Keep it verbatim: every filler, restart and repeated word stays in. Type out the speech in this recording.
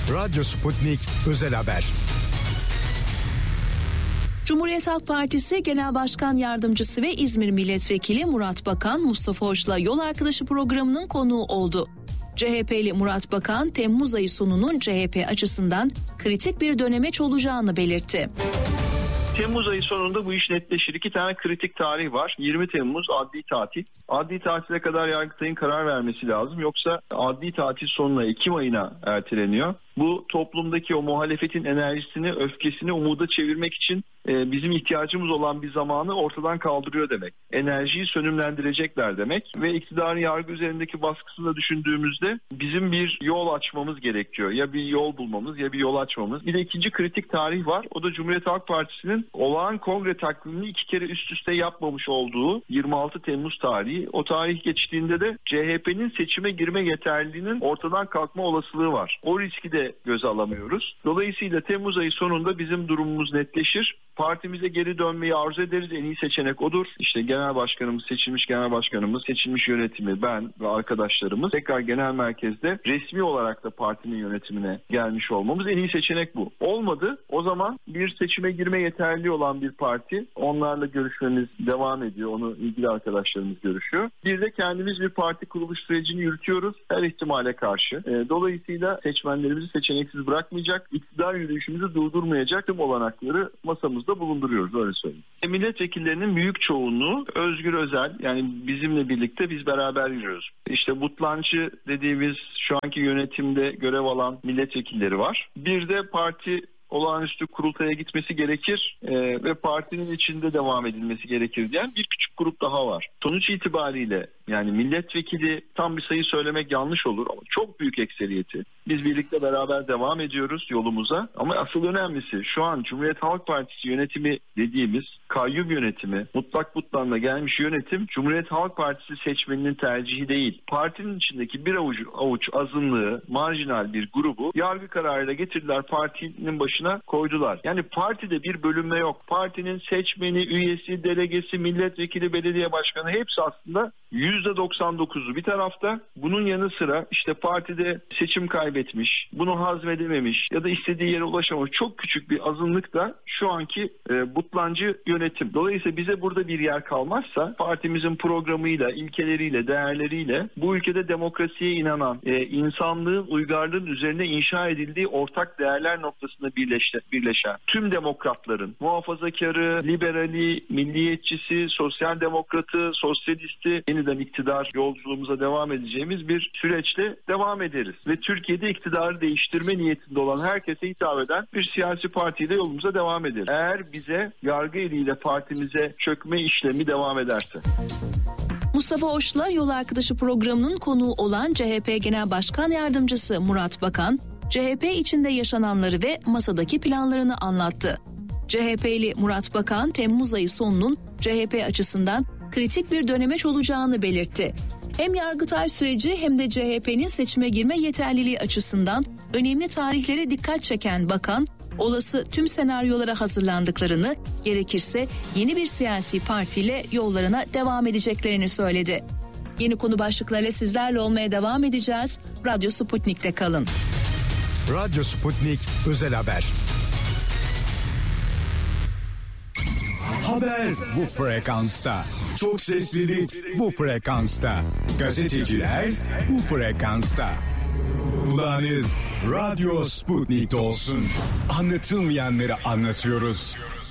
Radyo Sputnik Özel Haber. Cumhuriyet Halk Partisi Genel Başkan Yardımcısı ve İzmir Milletvekili Murat Bakan, Mustafa Hoç'la Yol Arkadaşı programının konuğu oldu. C H P'li Murat Bakan, Temmuz ayı sonunun C H P açısından kritik bir dönemeç olacağını belirtti. Temmuz ayı sonunda bu iş netleşir. İki tane kritik tarih var. yirmi Temmuz adli tatil. Adli tatile kadar Yargıtay'ın karar vermesi lazım. Yoksa adli tatil sonuna Ekim ayına erteleniyor. Bu toplumdaki o muhalefetin enerjisini, öfkesini umuda çevirmek için e, bizim ihtiyacımız olan bir zamanı ortadan kaldırıyor demek. Enerjiyi sönümlendirecekler demek ve iktidarın yargı üzerindeki baskısını da düşündüğümüzde bizim bir yol açmamız gerekiyor. Ya bir yol bulmamız ya bir yol açmamız. Bir de ikinci kritik tarih var. O da Cumhuriyet Halk Partisi'nin olağan kongre takvimini iki kere üst üste yapmamış olduğu yirmi altı Temmuz tarihi. O tarih geçtiğinde de C H P'nin seçime girme yeterliliğinin ortadan kalkma olasılığı var. O riski de göze alamıyoruz. Dolayısıyla Temmuz ayı sonunda bizim durumumuz netleşir. Partimize geri dönmeyi arzu ederiz. En iyi seçenek odur. İşte genel başkanımız, seçilmiş genel başkanımız, seçilmiş yönetimi, ben ve arkadaşlarımız tekrar genel merkezde resmi olarak da partinin yönetimine gelmiş olmamız en iyi seçenek bu. Olmadı. O zaman bir seçime girme yeterli olan bir parti. Onlarla görüşmemiz devam ediyor. Onu ilgili arkadaşlarımız görüşüyor. Bir de kendimiz bir parti kuruluş sürecini yürütüyoruz. Her ihtimale karşı. Dolayısıyla seçmenlerimizi seçeneksiz bırakmayacak, iktidar yürüyüşümüzü durdurmayacak tüm olanakları masamızda bulunduruyoruz, öyle söyleyeyim. Milletvekillerinin büyük çoğunluğu Özgür Özel, yani bizimle birlikte biz beraber yürüyoruz. İşte Butlancı dediğimiz şu anki yönetimde görev alan milletvekilleri var. Bir de parti olağanüstü kurultaya gitmesi gerekir e, ve partinin içinde devam edilmesi gerekir diyen bir küçük grup daha var. Sonuç itibariyle yani milletvekili tam bir sayı söylemek yanlış olur ama çok büyük ekseriyeti. Biz birlikte beraber devam ediyoruz yolumuza ama asıl önemlisi şu an Cumhuriyet Halk Partisi yönetimi dediğimiz kayyum yönetimi, mutlak butlanla gelmiş yönetim Cumhuriyet Halk Partisi seçmeninin tercihi değil. Partinin içindeki bir avuç, avuç azınlığı, marjinal bir grubu yargı kararıyla getirdiler, partinin başına koydular. Yani partide bir bölünme yok. Partinin seçmeni, üyesi, delegesi, milletvekili, belediye başkanı hepsi aslında yüzde doksan dokuzu bir tarafta. Bunun yanı sıra işte partide seçim kaybetmiş, bunu hazmedememiş ya da istediği yere ulaşamamış çok küçük bir azınlık da şu anki e, butlancı yönetim. Dolayısıyla bize burada bir yer kalmazsa partimizin programıyla, ilkeleriyle, değerleriyle bu ülkede demokrasiye inanan, e, insanlığın, uygarlığın üzerine inşa edildiği ortak değerler noktasında birleşen, birleşen tüm demokratların, muhafazakarı, liberali, milliyetçisi, sosyal demokratı, sosyalisti yeniden iktidar yolculuğumuza devam edeceğimiz bir süreçle devam ederiz. Ve Türkiye'de iktidarı değiştirme niyetinde olan herkese hitap eden bir siyasi partiyle yolumuza devam ederiz. Eğer bize yargı eliyle partimize çökme işlemi devam ederse. Mustafa Hoç'la Yol Arkadaşı programının konuğu olan C H P Genel Başkan Yardımcısı Murat Bakan, C H P içinde yaşananları ve masadaki planlarını anlattı. C H P'li Murat Bakan, Temmuz ayı sonunun C H P açısından kritik bir dönemeç olacağını belirtti. Hem Yargıtay süreci hem de C H P'nin seçime girme yeterliliği açısından önemli tarihlere dikkat çeken bakan, olası tüm senaryolara hazırlandıklarını, gerekirse yeni bir siyasi partiyle yollarına devam edeceklerini söyledi. Yeni konu başlıklarıyla sizlerle olmaya devam edeceğiz. Radyo Sputnik'te kalın. Radyo Sputnik Özel Haber. Haber bu frekansta. Çok seslilik bu frekansta. Gazeteciler bu frekansta. Kulağınız Radyo Sputnik'te olsun. Anlatılmayanları anlatıyoruz.